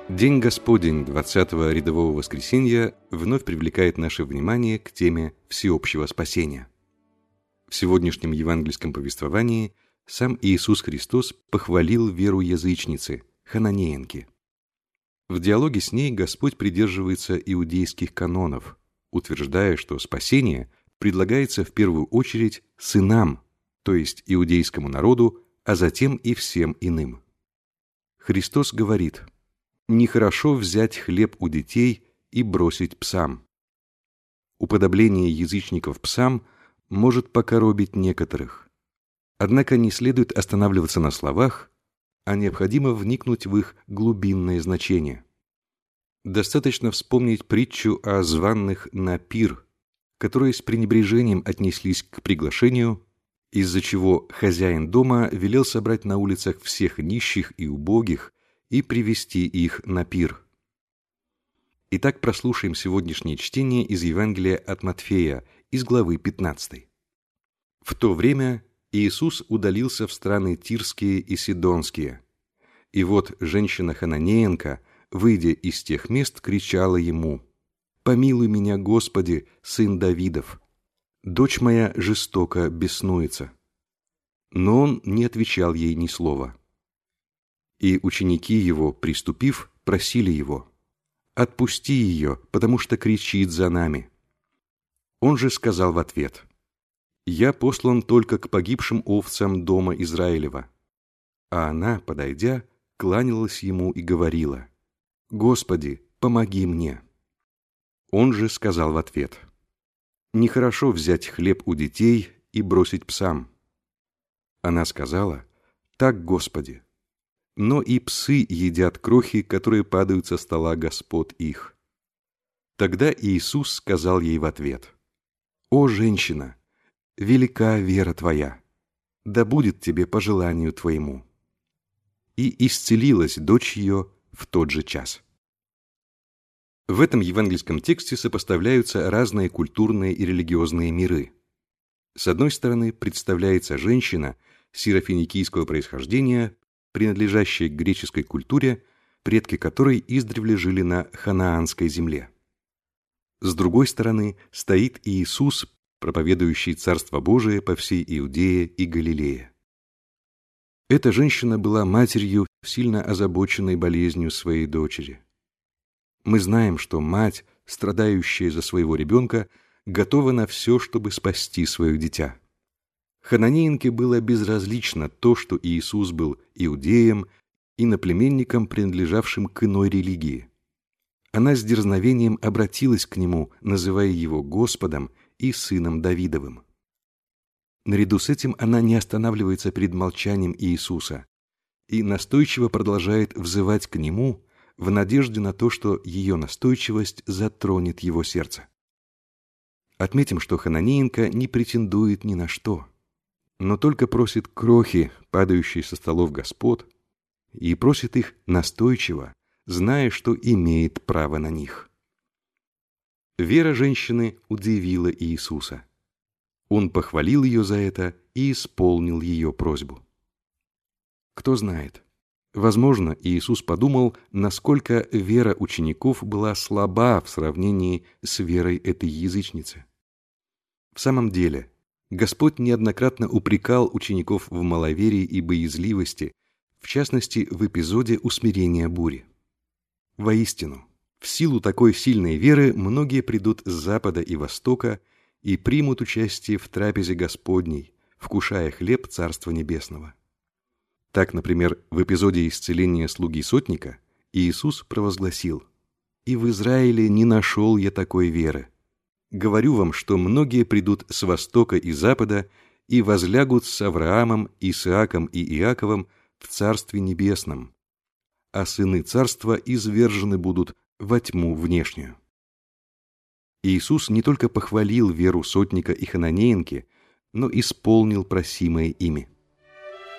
День Господень 20-го рядового воскресенья вновь привлекает наше внимание к теме всеобщего спасения. В сегодняшнем евангельском повествовании сам Иисус Христос похвалил веру язычницы, хананеянки. В диалоге с ней Господь придерживается иудейских канонов, утверждая, что спасение предлагается в первую очередь сынам, то есть иудейскому народу, а затем и всем иным. Христос говорит: «Нехорошо взять хлеб у детей и бросить псам». Уподобление язычников псам может покоробить некоторых. Однако не следует останавливаться на словах, а необходимо вникнуть в их глубинное значение. Достаточно вспомнить притчу о званых на пир, которые с пренебрежением отнеслись к приглашению, из-за чего хозяин дома велел собрать на улицах всех нищих и убогих и привести их на пир. Итак, прослушаем сегодняшнее чтение из Евангелия от Матфея, из главы 15. В то время Иисус удалился в страны Тирские и Сидонские. И вот женщина-хананеянка, выйдя из тех мест, кричала ему: «Помилуй меня, Господи, сын Давидов! Дочь моя жестоко беснуется». Но он не отвечал ей ни слова. И ученики его, приступив, просили его: «Отпусти ее, потому что кричит за нами». Он же сказал в ответ: «Я послан только к погибшим овцам дома Израилева». А она, подойдя, кланялась ему и говорила: «Господи, помоги мне». Он же сказал в ответ: «Нехорошо взять хлеб у детей и бросить псам». Она сказала: «Так, Господи, но и псы едят крохи, которые падают со стола господ их». Тогда Иисус сказал ей в ответ: «О, женщина, велика вера твоя, да будет тебе по желанию твоему». И исцелилась дочь ее в тот же час. В этом евангельском тексте сопоставляются разные культурные и религиозные миры. С одной стороны, представляется женщина сиро-финикийского происхождения, принадлежащая к греческой культуре, предки которой издревле жили на ханаанской земле. С другой стороны, стоит Иисус, проповедующий Царство Божие по всей Иудее и Галилее. Эта женщина была матерью, сильно озабоченной болезнью своей дочери. Мы знаем, что мать, страдающая за своего ребенка, готова на все, чтобы спасти свое дитя. Хананеянке было безразлично то, что Иисус был иудеем, иноплеменником, принадлежавшим к иной религии. Она с дерзновением обратилась к нему, называя его Господом и сыном Давидовым. Наряду с этим она не останавливается перед молчанием Иисуса и настойчиво продолжает взывать к нему в надежде на то, что ее настойчивость затронет его сердце. Отметим, что хананеянка не претендует ни на что, но только просит крохи, падающие со столов господ, и просит их настойчиво, зная, что имеет право на них. Вера женщины удивила Иисуса. Он похвалил ее за это и исполнил ее просьбу. Кто знает, возможно, Иисус подумал, насколько вера учеников была слаба в сравнении с верой этой язычницы. В самом деле, Господь неоднократно упрекал учеников в маловерии и боязливости, в частности, в эпизоде усмирения бури. Воистину, в силу такой сильной веры многие придут с запада и востока и примут участие в трапезе Господней, вкушая хлеб Царства Небесного. Так, например, в эпизоде исцеления слуги сотника Иисус провозгласил: «И в Израиле не нашел я такой веры. Говорю вам, что многие придут с востока и запада и возлягут с Авраамом, Исааком и Иаковом в Царстве Небесном, а сыны Царства извержены будут во тьму внешнюю». Иисус не только похвалил веру сотника и хананеянки, но исполнил просимое ими.